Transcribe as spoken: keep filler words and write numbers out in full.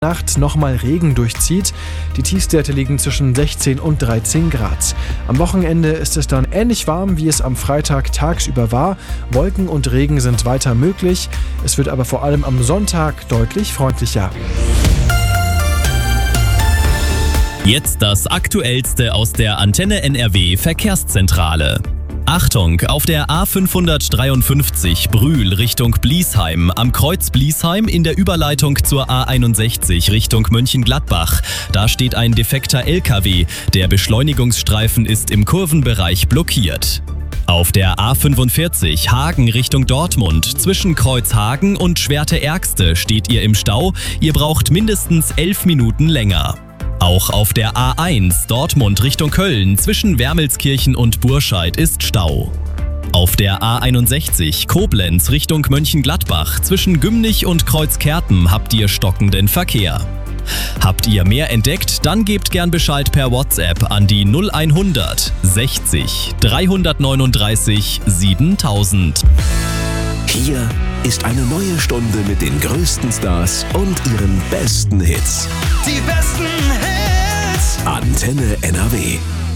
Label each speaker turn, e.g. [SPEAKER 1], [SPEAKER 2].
[SPEAKER 1] Nacht nochmal Regen durchzieht. Die Tiefstwerte liegen zwischen sechzehn und dreizehn Grad. Am Wochenende ist es dann ähnlich warm, wie es am Freitag tagsüber war. Wolken und Regen sind weiter möglich. Es wird aber vor allem am Sonntag deutlich freundlicher.
[SPEAKER 2] Jetzt das Aktuellste aus der Antenne N R W Verkehrszentrale. Achtung, auf der A fünfhundertdreiundfünfzig Brühl Richtung Bliesheim, am Kreuz Bliesheim in der Überleitung zur A einundsechzig Richtung Mönchengladbach. Da steht ein defekter L K W. Der Beschleunigungsstreifen ist im Kurvenbereich blockiert. Auf der A fünfundvierzig Hagen Richtung Dortmund, zwischen Kreuzhagen und Schwerte-Ergste steht ihr im Stau. Ihr braucht mindestens elf Minuten länger. Auch auf der A eins Dortmund Richtung Köln zwischen Wermelskirchen und Burscheid ist Stau. Auf der A einundsechzig Koblenz Richtung Mönchengladbach zwischen Gümnich und Kreuzkerpen habt ihr stockenden Verkehr. Habt ihr mehr entdeckt, dann gebt gern Bescheid per WhatsApp an die null hundert sechzig dreihundertneununddreißig siebentausend.
[SPEAKER 3] Hier ist eine neue Stunde mit den größten Stars und ihren besten Hits.
[SPEAKER 4] Die besten Hits.
[SPEAKER 3] Antenne N R W.